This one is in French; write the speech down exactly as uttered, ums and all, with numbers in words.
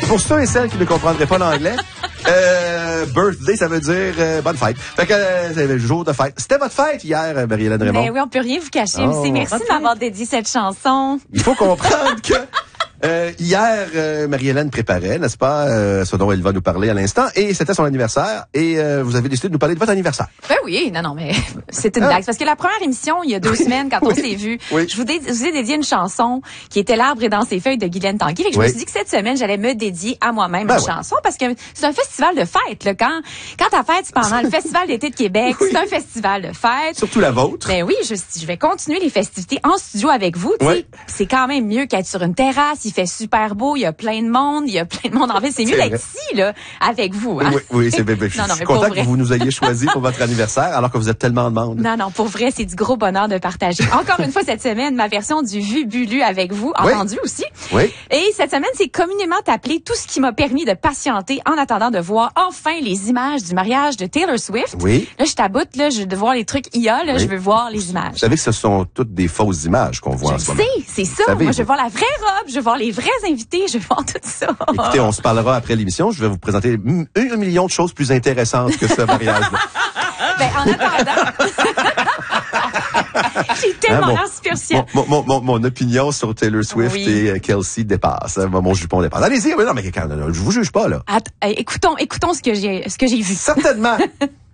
Pour ceux et celles qui ne comprendraient pas l'anglais, euh, birthday, ça veut dire euh, bonne fête. Fait que euh, c'est le jour de fête. C'était votre fête hier, Marie-Hélène Raymond? Ben oui, on peut rien vous cacher. Oh, aussi. Merci okay. de m'avoir dédié cette chanson. Il faut comprendre que euh, hier, euh, Marie-Hélène préparait, n'est-ce pas, euh, ce dont elle va nous parler à l'instant, et c'était son anniversaire, et euh, vous avez décidé de nous parler de votre anniversaire. Ben oui, non, non, mais c'est une Ah. blague. Parce que la première émission, il y a deux semaines, quand on Oui. s'est vu, Oui. je vous, dé- je vous ai dédié une chanson qui était L'arbre est dans ses feuilles de Guylaine Tanguy. Fait que je Oui. me suis dit que cette semaine, j'allais me dédier à moi-même Ben une oui. chanson, parce que c'est un festival de fête. Là. Quand, quand ta fête, c'est pendant le Festival d'été de Québec, Oui. c'est un festival de fête. Surtout la vôtre. Ben oui, je, je vais continuer les festivités en studio avec vous. Tu sais, Oui. c'est quand même mieux qu'être sur une terrasse. Il fait super beau, il y a plein de monde, il y a plein de monde en fait. C'est mieux C'est d'être ici là avec vous. Hein? Oui, oui, c'est bébé. Je Non, non, suis mais pour content vrai. que vous nous ayez choisi pour votre anniversaire, alors que vous êtes tellement de monde. Non, non, pour vrai, c'est du gros bonheur de partager. Encore une fois cette semaine, ma version du Vu Bulu avec vous, Oui. entendu aussi. Oui. Et cette semaine, c'est communément appelé tout ce qui m'a permis de patienter en attendant de voir enfin les images du mariage de Taylor Swift. Oui. Là, je taboute, là, je veux voir les trucs I A, là, Oui. je veux voir les Vous images. savez que ce sont toutes des fausses images qu'on voit Je en ce moment. sais, c'est ça. Savez-vous? Moi, je veux voir la vraie robe, je veux voir les vrais invités, je veux voir tout ça. Écoutez, on se parlera après l'émission. Je vais vous présenter m- un million de choses plus intéressantes que ce mariage-là. Ben, en attendant, j'ai tellement Hein, mon- l'air super fière. Mon, mon, mon, mon opinion sur Taylor Swift Oui. et euh, Kelsey dépasse. Hein, mon jupon dépasse. Allez-y, mais non, mais quand, je vous juge pas, là. Att- euh, écoutons, écoutons ce que j'ai, ce que j'ai vu. Certainement.